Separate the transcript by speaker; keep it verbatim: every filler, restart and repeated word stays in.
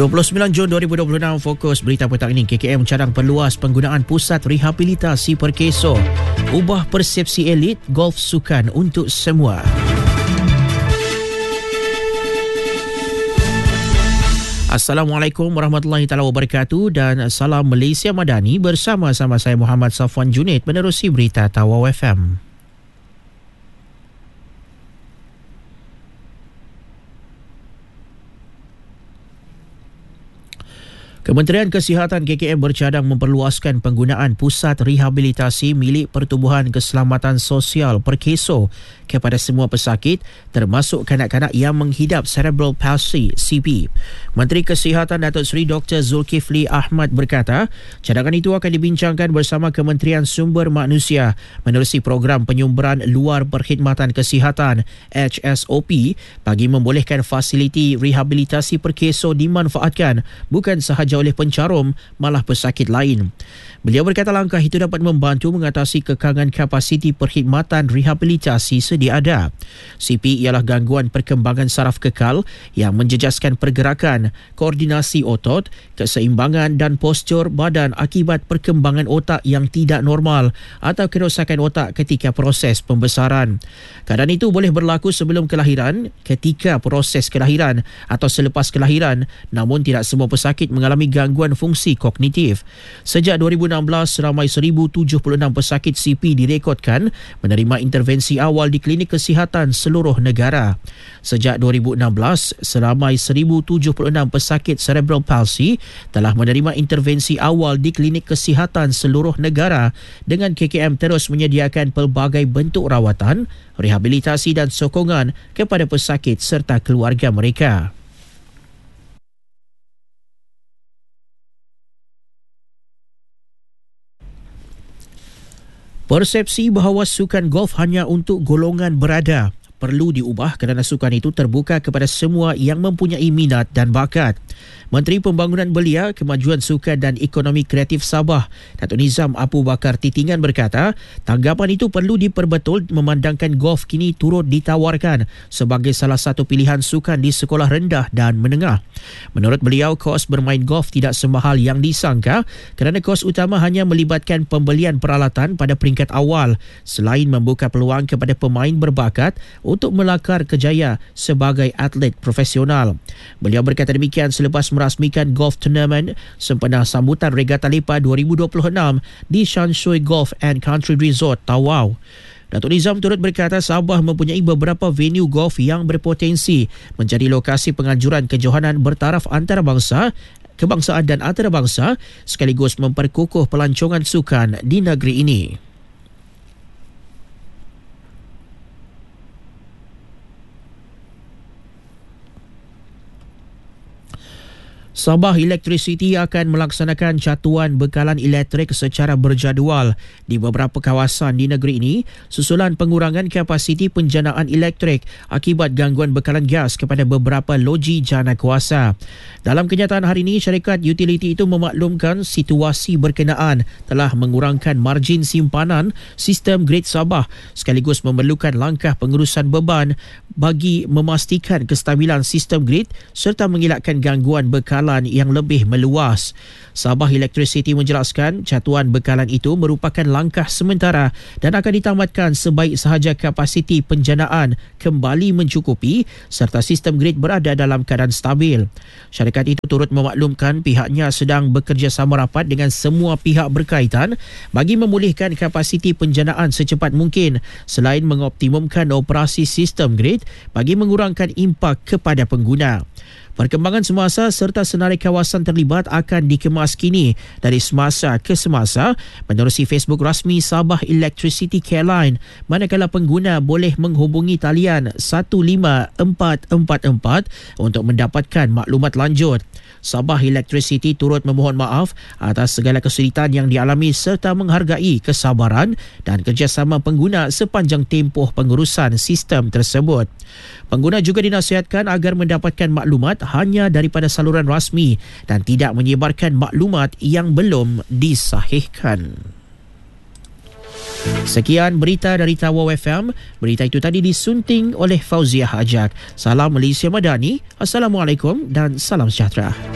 Speaker 1: dua puluh sembilan Jun dua ribu dua puluh enam, fokus berita petang ini. K K M cadang perluas penggunaan pusat rehabilitasi Perkeso. Ubah persepsi elit, golf sukan untuk semua. Assalamualaikum warahmatullahi taala wabarakatuh dan salam Malaysia Madani, bersama-sama saya Muhammad Safwan Junaid menerusi berita Tawau F M. Kementerian Kesihatan K K M bercadang memperluaskan penggunaan pusat rehabilitasi milik Pertubuhan Keselamatan Sosial Perkeso kepada semua pesakit, termasuk kanak-kanak yang menghidap cerebral palsy C P. Menteri Kesihatan Datuk Seri Doktor Zulkifli Ahmad berkata, cadangan itu akan dibincangkan bersama Kementerian Sumber Manusia menerusi program penyumberan luar perkhidmatan kesihatan H S O P bagi membolehkan fasiliti rehabilitasi Perkeso dimanfaatkan bukan sahaja oleh pencarum, malah pesakit lain. Beliau berkata langkah itu dapat membantu mengatasi kekangan kapasiti perkhidmatan rehabilitasi sedia ada. C P ialah gangguan perkembangan saraf kekal yang menjejaskan pergerakan, koordinasi otot, keseimbangan dan postur badan akibat perkembangan otak yang tidak normal atau kerosakan otak ketika proses pembesaran. Keadaan itu boleh berlaku sebelum kelahiran, ketika proses kelahiran atau selepas kelahiran, namun tidak semua pesakit mengalami gangguan fungsi kognitif. Sejak dua ribu enam belas, seramai seribu tujuh puluh enam pesakit C P direkodkan menerima intervensi awal di klinik kesihatan seluruh negara. Sejak dua ribu enam belas, seramai seribu tujuh puluh enam pesakit cerebral palsy telah menerima intervensi awal di klinik kesihatan seluruh negara, dengan K K M terus menyediakan pelbagai bentuk rawatan, rehabilitasi dan sokongan kepada pesakit serta keluarga mereka. Persepsi bahawa sukan golf hanya untuk golongan berada perlu diubah kerana sukan itu terbuka kepada semua yang mempunyai minat dan bakat. Menteri Pembangunan Belia, Kemajuan Sukan dan Ekonomi Kreatif Sabah, Datuk Nizam Abu Bakar Titingan berkata, tanggapan itu perlu diperbetul memandangkan golf kini turut ditawarkan sebagai salah satu pilihan sukan di sekolah rendah dan menengah. Menurut beliau, kos bermain golf tidak semahal yang disangka kerana kos utama hanya melibatkan pembelian peralatan pada peringkat awal, selain membuka peluang kepada pemain berbakat untuk melakar kejaya sebagai atlet profesional. Beliau berkata demikian selepas merasmikan golf tournament sempena sambutan Regata Lepa dua ribu dua puluh enam di Shanshui Golf and Country Resort, Tawau. Datuk Nizam turut berkata Sabah mempunyai beberapa venue golf yang berpotensi menjadi lokasi penganjuran kejohanan bertaraf antarabangsa, kebangsaan dan antarabangsa, sekaligus memperkukuh pelancongan sukan di negeri ini. Sabah Electricity akan melaksanakan catuan bekalan elektrik secara berjadual di beberapa kawasan di negeri ini susulan pengurangan kapasiti penjanaan elektrik akibat gangguan bekalan gas kepada beberapa loji jana kuasa. Dalam kenyataan hari ini, syarikat utiliti itu memaklumkan situasi berkenaan telah mengurangkan margin simpanan sistem grid Sabah sekaligus memerlukan langkah pengurusan beban bagi memastikan kestabilan sistem grid serta mengelakkan gangguan bekalan yang lebih meluas. Sabah Electricity menjelaskan catuan bekalan itu merupakan langkah sementara dan akan ditamatkan sebaik sahaja kapasiti penjanaan kembali mencukupi serta sistem grid berada dalam keadaan stabil. Syarikat itu turut memaklumkan pihaknya sedang bekerjasama rapat dengan semua pihak berkaitan bagi memulihkan kapasiti penjanaan secepat mungkin selain mengoptimumkan operasi sistem grid bagi mengurangkan impak kepada pengguna. Perkembangan semasa serta senarai kawasan terlibat akan dikemas kini dari semasa ke semasa menerusi Facebook rasmi Sabah Electricity Careline, manakala pengguna boleh menghubungi talian satu lima empat empat empat untuk mendapatkan maklumat lanjut. Sabah Electricity turut memohon maaf atas segala kesulitan yang dialami serta menghargai kesabaran dan kerjasama pengguna sepanjang tempoh pengurusan sistem tersebut. Pengguna juga dinasihatkan agar mendapatkan maklumat hanya daripada saluran rasmi dan tidak menyebarkan maklumat yang belum disahihkan. Sekian berita dari Tawau F M. Berita itu tadi disunting oleh Fauziah Ajak. Salam Malaysia Madani. Assalamualaikum dan salam sejahtera.